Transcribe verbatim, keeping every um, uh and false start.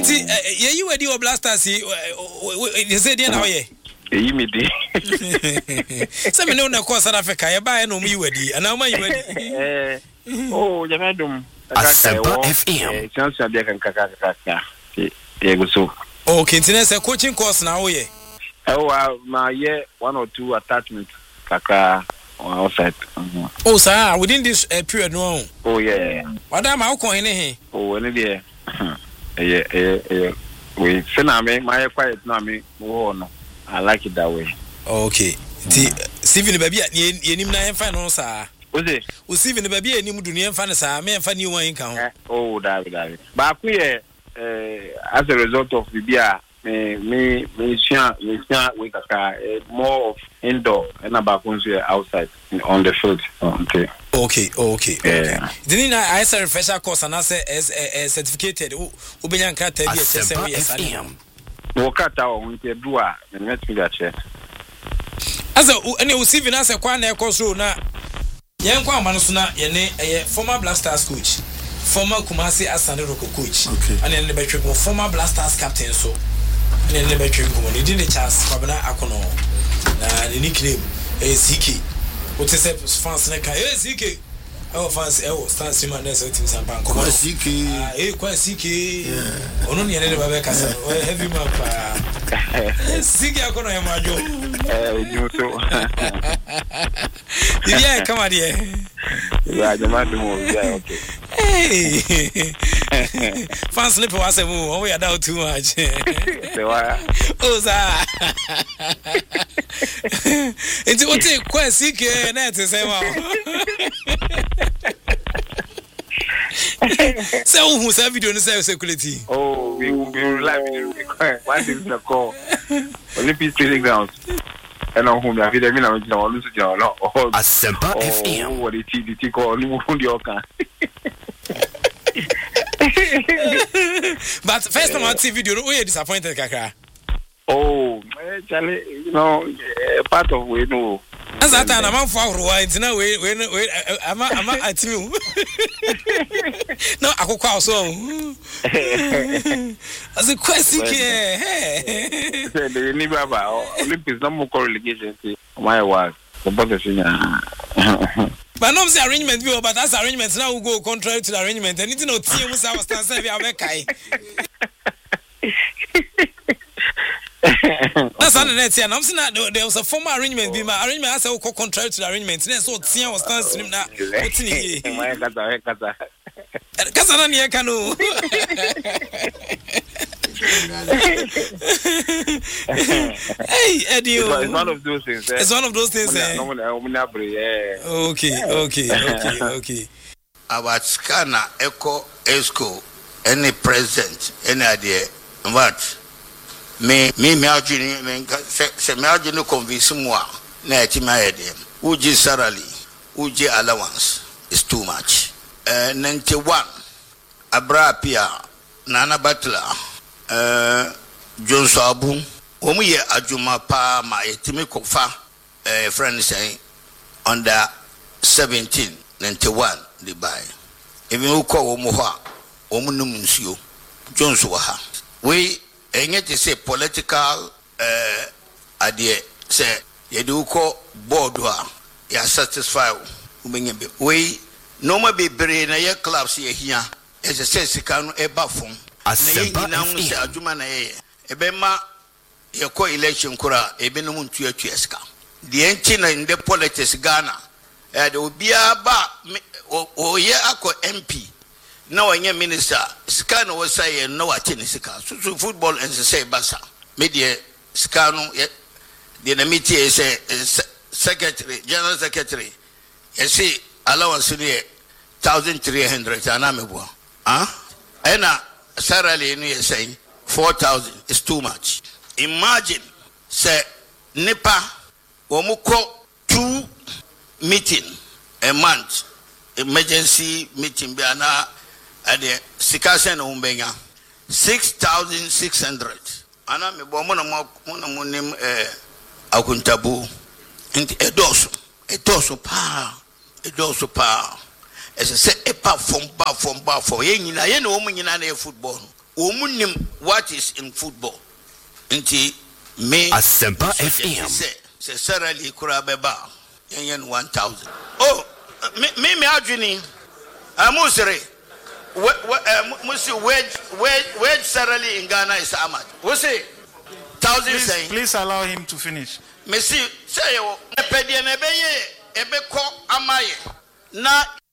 Enti ye you wedi o Blasters you say dey na ye eyi me di say me no na ko South Africa ye ba ye no you wedi ana ma you wedi eh oh jamedum Asempa F M eh chance ya kan kaka kaka ye go so okay enti say coaching course na wo ye oh ma ye one or two attachments kaka outside. Mm-hmm. Oh, sir, within this uh, period, no. Oh, yeah. What am I calling here? Oh, any day. Yeah, yeah, yeah. We send me my quiet now. Me, oh no, I like it that way. Okay. The Steven baby, you need na enfan no sir. What's it? O Steven baby, you need to do enfan sir. Me enfan you one income. Oh, that that. But we uh, as a result of the beer. Me, me, me, share, me, share, we kaka more of indoor and about outside on the field. Okay. Okay, okay, okay. Yeah. Didn't I say refresher course and I say as a certificated? Who be young cat? Asempa F M. No cat out on the dua and let me get it. As a any who see Venus a quan air course na young Kwan Manusuna, yene a former Blasters coach, former Kumasi Asante Roko coach, okay, and then the bedroom former Blasters captain. So. And then the bedroom woman, he didn't chance Fabana Akono, and the nickname is Ziki. What is it? Fans like Ziki. Our fans, oh, stand Simon, there's a thing some bank. Ziki, eh, quite Ziki. Only any Babeka, heavy map. Ziki Akono, my job. Eh, you so. Yeah, come on, yeah. Yeah, the man, yeah, okay. Hey, fans slip was a move. We are down too much. Oh, sir. It's what take quite sick and that's the so who's have video in the security? Oh, we will be live in the what is the call? Olympic training grounds. And on whom I feel that I'm going to do no. Asempa F M. What it is, it call you on the oka. But first time I see video, we are disappointed, Kaka. Oh, Charlie, you know, part of we know. As that time, I'm for white. Now, wait, wait, wait. I'm I'm at you. No, I could call so. As a question, hey. The Nibaba Olympics no more correlation. My wife, the brother. But no say arrangement view, but that's arrangement now we go contrary to the arrangement. And it's no team we have stand say we are kai. That's on the net here. I'm saying that there was a former arrangement. Be my arrangement as I go contrary to the arrangement. Then so team was stand stream now. What's in here? My kata kata. Kasa na niye kanu. Hey, Eddie. It's one of those things. It's one of those things. Okay, okay, okay, okay. Our scanner echo esco any present any idea what me me me ajuni me se me ajuni convince moi na etima idea uji salary uji allowance is too much. Uh, ninety-one Abra Pia Nana Butler uh, John Sabu Omuye Ajuma Pa ma etimi kofa uh, friend saying under seventeen ninety-one the buy even who call Omuha Omunum Nsio John Suwaha we enye to say political uh, idea say yedu ko board wa ya satisfy we no more be brain na ye clubs ye here as a sense can eba from Asempa na ye na adwuma na ye ebe ma ye ko election kura ebe no muntu atu eska the enchi na in the politics Ghana eh de obia ba o ye akọ M P na wanye minister ska no say no wache ni ska so football and say basa media ska no the na meeting say secretary general secretary you see allowance ni thousand three hundred anamebwa ah ena salary ni say four thousand is too much. Imagine say nipa omuko two meeting a month emergency meeting be ana ade sikase na umbenya six thousand six hundred anamebwa mo na mo na mo nim eh akuntabu nti edoso edoso pa edoso pa as I say, a part from bar from bar for yen, I know woman in a football. omunim what is in football. Nti me Asempa F M. Se Sarah Lee kura beba yen one thousand. Oh, me me me adwini. Amusere. Musi wage wage wage Sarah Lee in Ghana is how much? We say thousand saying. Please allow him to finish. Me see say yo epedie na ebeye ebeko amaye na